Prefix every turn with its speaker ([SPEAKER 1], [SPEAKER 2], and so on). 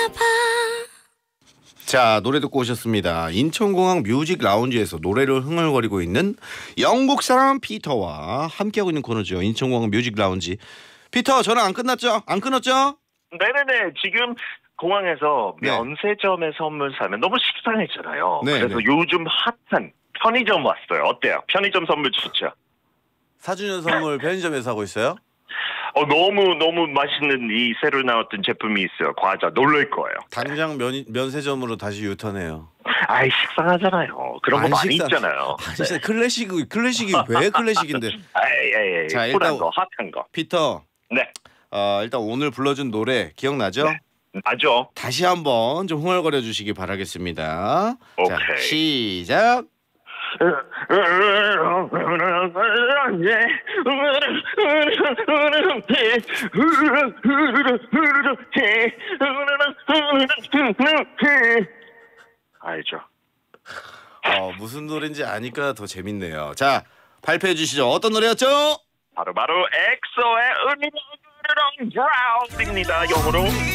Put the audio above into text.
[SPEAKER 1] 자, 노래 듣고 오셨습니다. 인천공항 뮤직 라운지에서 노래를 흥얼거리고 있는 영국 사람 피터와 함께하고 있는 코너죠. 인천공항 뮤직 라운지. 피터, 전화 안 끝났죠? 안 끊었죠?
[SPEAKER 2] 네네네. 지금 공항에서
[SPEAKER 1] 네.
[SPEAKER 2] 면세점에 선물 사면 너무 식상했잖아요.
[SPEAKER 1] 네,
[SPEAKER 2] 그래서
[SPEAKER 1] 네.
[SPEAKER 2] 요즘 핫한 편의점 왔어요. 어때요? 편의점 선물 좋죠?
[SPEAKER 1] 4주년 선물 편의점에서 하고 있어요?
[SPEAKER 2] 너무 맛있는 이 새로 나왔던 제품이 있어요. 과자 놀랄 거예요.
[SPEAKER 1] 당장 면세점으로 다시 유턴해요.
[SPEAKER 2] 아이 식상하잖아요. 그런 거 많이 있잖아요.
[SPEAKER 1] 진짜 클래식이 왜 클래식인데?
[SPEAKER 2] 아이
[SPEAKER 1] 자,
[SPEAKER 2] 쿨한
[SPEAKER 1] 일단
[SPEAKER 2] 거, 핫한 거.
[SPEAKER 1] 피터,
[SPEAKER 2] 네.
[SPEAKER 1] 일단 오늘 불러준 노래 기억나죠?
[SPEAKER 2] 네. 맞죠?
[SPEAKER 1] 다시 한번 좀 흥얼거려 주시기 바라겠습니다. 자,
[SPEAKER 2] 오케이.
[SPEAKER 1] 시작.
[SPEAKER 2] 알죠.
[SPEAKER 1] 무슨 노래인지 아니까 더 재밌네요. 자, 발표해 주시죠. 어떤 노래였죠?
[SPEAKER 2] 바로 엑소의 으르렁 브라운입니다. 영어로.